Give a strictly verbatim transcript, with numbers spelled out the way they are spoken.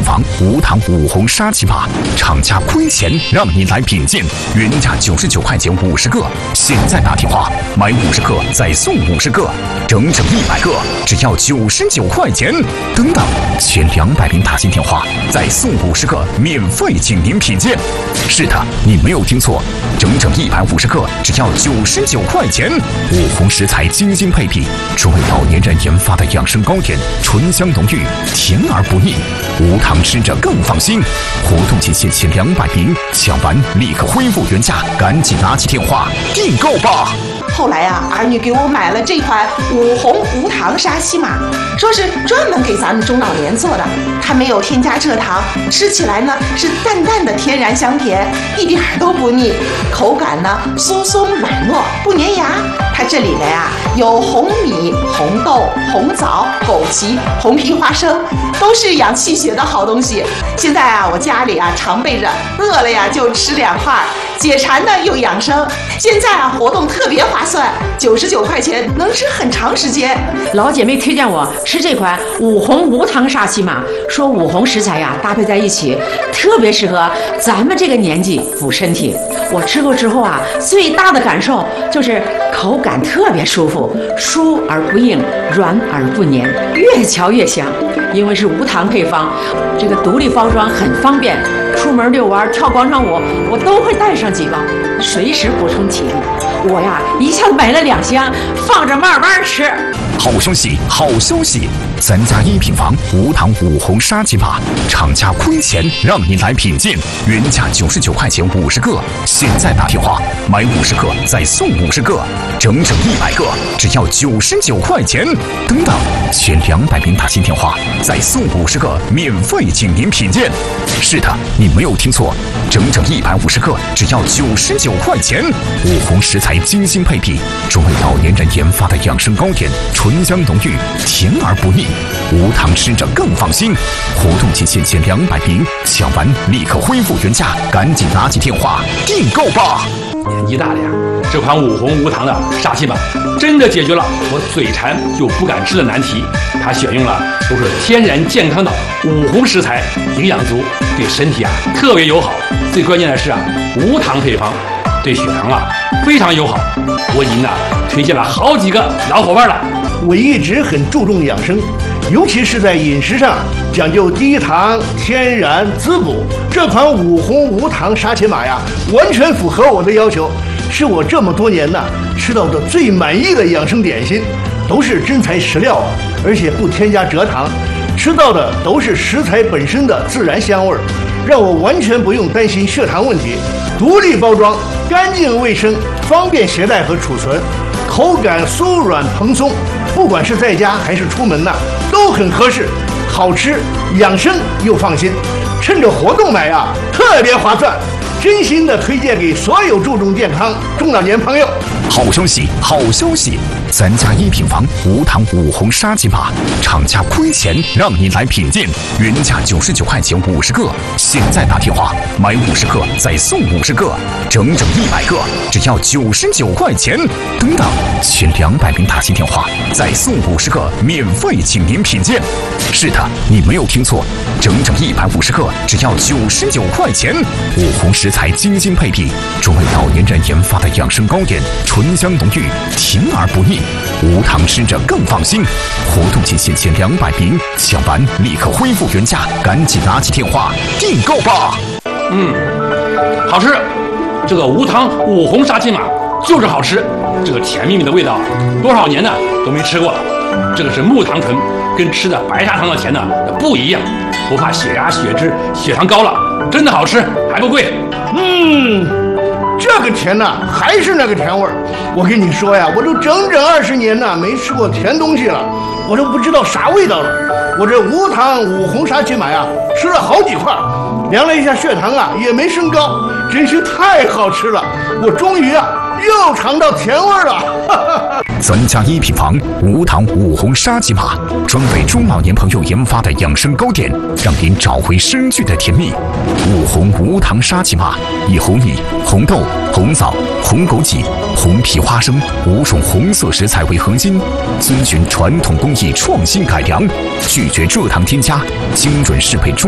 房无糖五红沙琪玛，厂家亏钱让您来品鉴，原价九十九块钱五十个，现在打电话买五十克再送五十个，整整一百个，只要九十九块钱。等等，前两百名打进电话再送五十个，免费请您品鉴。是的，你没有听错，整整一百五十个，只要九十九块钱。五红食材精心配比，专为老年人研发的养生糕点，醇香浓郁，甜而不腻，无糖吃着更放心。活动期限前两百名，抢完立刻恢复原价，赶紧拿起电话订购吧。 后来啊，儿女给我买了这款五红无糖沙琪玛，说是专门给咱们中老年做的，它没有添加蔗糖，吃起来呢是淡淡的天然香甜，一点都不腻，口感呢酥松软糯，不粘牙。它这里面啊有红米、红豆、红枣、枸杞、红皮花生，都是养气血的好东西。现在啊，我家里啊常备着，饿了呀就吃两块，解馋呢又养生。现在啊活动特别划算，九十九块钱能吃很长时间。 老姐妹推荐我吃这款五红无糖沙琪玛，说五红食材呀搭配在一起，特别适合咱们这个年纪补身体。我吃过之后啊，最大的感受就是口感特别舒服，酥而不硬，软而不黏，越嚼越香。因为是无糖配方，这个独立包装很方便，出门遛弯、跳广场舞，我都会带上几包，随时补充体力。我呀，一下子买了两箱，放着慢慢吃。 好消息，好消息！咱家一品房无糖五红沙琪玛，厂家亏钱让您来品鉴，原价九十九块钱五十个，现在打电话买五十个再送五十个，整整一百个，只要九十九块钱。等等，前两百名打进电话再送五十个，免费请您品鉴。是的，你没有听错，整整一百五十个，只要九十九块钱。五红食材精心配比，专为老年人研发的养生糕点，醇香浓郁，甜而不腻，无糖吃着更放心。活动期限前两百名，抢完立刻恢复原价，赶紧拿起电话订购吧。 年纪大了呀，这款五红无糖的沙琪玛真的解决了我嘴馋又不敢吃的难题。它选用了都是天然健康的五红食材，营养足，对身体啊特别友好。最关键的是啊，无糖配方，对血糖啊非常友好。我已经啊推荐了好几个老伙伴了。 我一直很注重养生，尤其是在饮食上讲究低糖、天然、滋补。这款五红无糖沙琪玛呀，完全符合我的要求，是我这么多年呐吃到的最满意的养生点心，都是真材实料啊，而且不添加蔗糖，吃到的都是食材本身的自然香味儿，让我完全不用担心血糖问题。独立包装，干净卫生，方便携带和储存，口感酥软蓬松，不管是在家还是出门呐、啊，都很合适，好吃、养生又放心。趁着活动买啊，特别划算，真心的推荐给所有注重健康中老年朋友。 好消息，好消息！咱家一品房无糖五红沙琪玛，厂家亏钱让您来品鉴，原价九十九块钱五十个，现在打电话买五十个再送五十个，整整一百个，只要九十九块钱。等等，前两百名打进电话再送五十个，免费请您品鉴。是的，你没有听错，整整一百五十个，只要九十九块钱。五红食材精心配比，专为老年人研发的养生糕点，醇香浓郁，甜而不腻，无糖吃着更放心。活动期限前两百名，抢完立刻恢复原价，赶紧拿起电话订购吧。 嗯，好吃，这个无糖五红沙琪玛就是好吃，这个甜蜜蜜的味道，多少年呢都没吃过了。这个是木糖醇，跟吃的白砂糖的甜呢不一样，不怕血压、血脂、血糖高了，真的好吃，还不贵。 嗯，这个甜呐、啊，还是那个甜味儿。我跟你说呀，我都整整二十年呐没吃过甜东西了，我都不知道啥味道了。我这无糖五红沙琪玛呀，吃了好几块，量了一下血糖啊，也没升高，真是太好吃了。我终于啊又尝到甜味了。 咱家一品房无糖五红沙琪玛，专为中老年朋友研发的养生糕点，让您找回生趣的甜蜜。五红无糖沙琪玛以红米、红豆、红枣、红枸杞、红皮花生五种红色食材为核心，遵循传统工艺创新改良，拒绝蔗糖添加，精准适配中